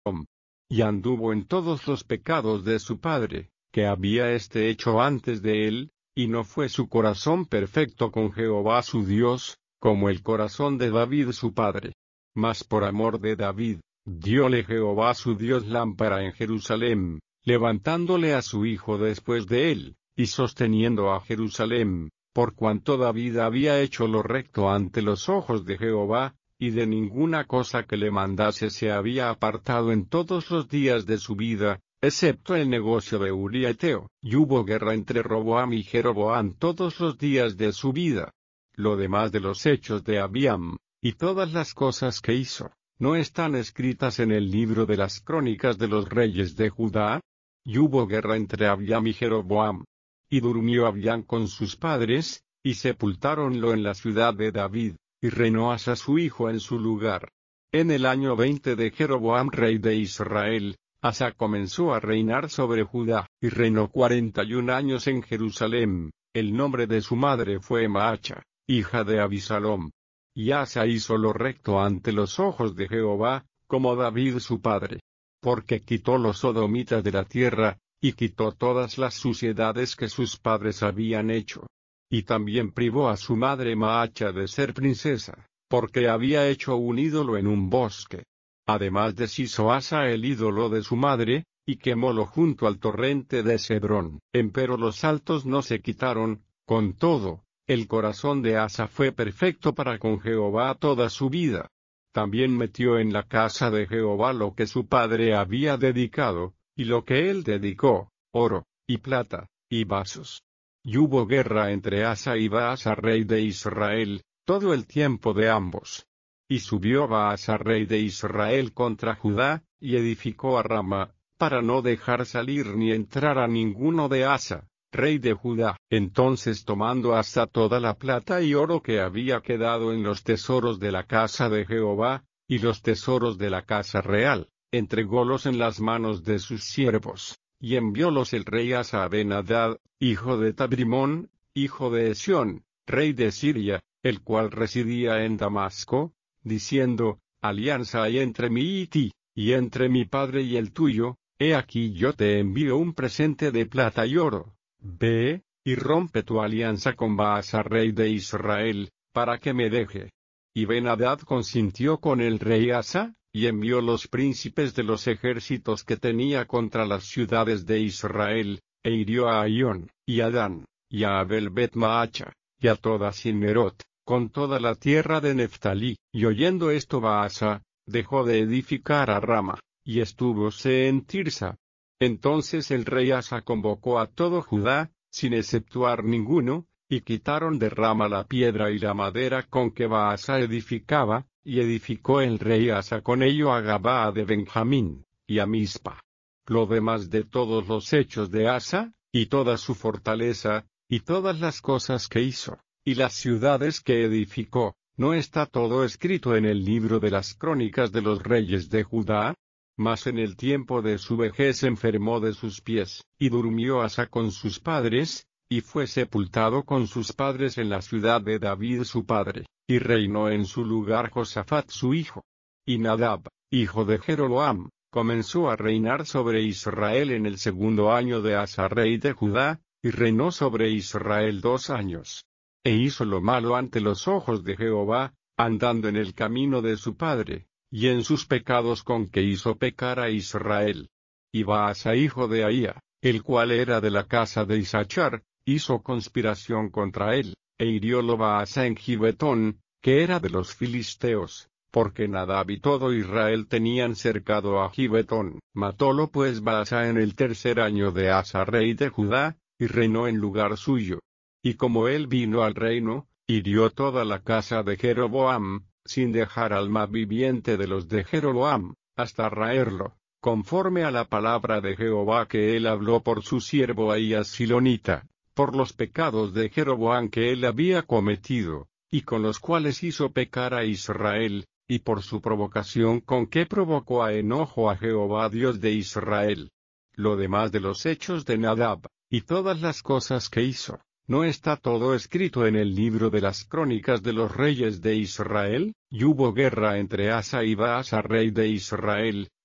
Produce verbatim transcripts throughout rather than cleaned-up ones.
Y anduvo en todos los pecados de su padre, que había éste hecho antes de él, y no fue su corazón perfecto con Jehová su Dios, como el corazón de David su padre. Mas por amor de David, dióle Jehová su Dios lámpara en Jerusalén, levantándole a su hijo después de él, y sosteniendo a Jerusalén, por cuanto David había hecho lo recto ante los ojos de Jehová, y de ninguna cosa que le mandase se había apartado en todos los días de su vida, excepto el negocio de Uría Eteo, y hubo guerra entre Roboam y Jeroboam todos los días de su vida. Lo demás de los hechos de Abiam, y todas las cosas que hizo, ¿no están escritas en el libro de las crónicas de los reyes de Judá? Y hubo guerra entre Abiam y Jeroboam. Y durmió Abiam con sus padres, y sepultáronlo en la ciudad de David, y reinó Asa su hijo en su lugar. En el año veinte de Jeroboam rey de Israel, Asa comenzó a reinar sobre Judá, y reinó cuarenta y un años en Jerusalén. El nombre de su madre fue Maacha, hija de Abisalom. Y Asa hizo lo recto ante los ojos de Jehová, como David su padre. Porque quitó los sodomitas de la tierra, y quitó todas las suciedades que sus padres habían hecho. Y también privó a su madre Maacha de ser princesa, porque había hecho un ídolo en un bosque. Además deshizo Asa el ídolo de su madre, y quemólo junto al torrente de Cedrón. Empero los altos no se quitaron, con todo, el corazón de Asa fue perfecto para con Jehová toda su vida. También metió en la casa de Jehová lo que su padre había dedicado, y lo que él dedicó, oro, y plata, y vasos. Y hubo guerra entre Asa y Baasa rey de Israel, todo el tiempo de ambos. Y subió Baasa rey de Israel contra Judá, y edificó a Rama, para no dejar salir ni entrar a ninguno de Asa, rey de Judá. Entonces tomando Asa toda la plata y oro que había quedado en los tesoros de la casa de Jehová, y los tesoros de la casa real, entrególos en las manos de sus siervos, y enviólos el rey Asa a Ben-Hadad, hijo de Tabrimón, hijo de Esión, rey de Siria, el cual residía en Damasco, diciendo, alianza hay entre mí y ti, y entre mi padre y el tuyo, he aquí yo te envío un presente de plata y oro. Ve, y rompe tu alianza con Baasa rey de Israel, para que me deje. Y Ben-Hadad consintió con el rey Asa, y envió los príncipes de los ejércitos que tenía contra las ciudades de Israel, e hirió a Aión, y a Dan, y a Abel Bet Maacha, y a toda Simerot, con toda la tierra de Neftalí. Y oyendo esto Baasa, dejó de edificar a Rama, y estúvose en Tirsa. Entonces el rey Asa convocó a todo Judá, sin exceptuar ninguno, y quitaron de Rama la piedra y la madera con que Baasa edificaba, y edificó el rey Asa con ello a Gabaa de Benjamín, y a Mizpa. Lo demás de todos los hechos de Asa, y toda su fortaleza, y todas las cosas que hizo, y las ciudades que edificó, ¿no está todo escrito en el libro de las crónicas de los reyes de Judá? Mas en el tiempo de su vejez enfermó de sus pies, y durmió Asa con sus padres, y fue sepultado con sus padres en la ciudad de David su padre, y reinó en su lugar Josafat su hijo. Y Nadab, hijo de Jeroboam, comenzó a reinar sobre Israel en el segundo año de Asa rey de Judá, y reinó sobre Israel dos años. E hizo lo malo ante los ojos de Jehová, andando en el camino de su padre, y en sus pecados con que hizo pecar a Israel. Y Baasa hijo de Ahía, el cual era de la casa de Isachar, hizo conspiración contra él, e hiriólo Baasa en Gibetón, que era de los filisteos, porque Nadab y todo Israel tenían cercado a Gibetón. Matólo pues Baasa en el tercer año de Asa rey de Judá, y reinó en lugar suyo. Y como él vino al reino, hirió toda la casa de Jeroboam, sin dejar alma viviente de los de Jeroboam, hasta raerlo, conforme a la palabra de Jehová que él habló por su siervo Ahías Silonita, por los pecados de Jeroboam que él había cometido, y con los cuales hizo pecar a Israel, y por su provocación con que provocó a enojo a Jehová Dios de Israel. Lo demás de los hechos de Nadab, y todas las cosas que hizo, ¿no está todo escrito en el libro de las crónicas de los reyes de Israel? Y hubo guerra entre Asa y Baasa rey de Israel,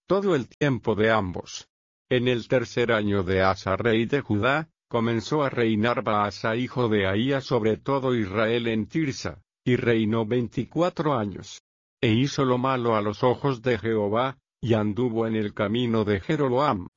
todo el tiempo de ambos. En el tercer año de Asa rey de Judá, comenzó a reinar Baasa hijo de Ahía sobre todo Israel en Tirsa, y reinó veinticuatro años. E hizo lo malo a los ojos de Jehová, y anduvo en el camino de Jeroboam,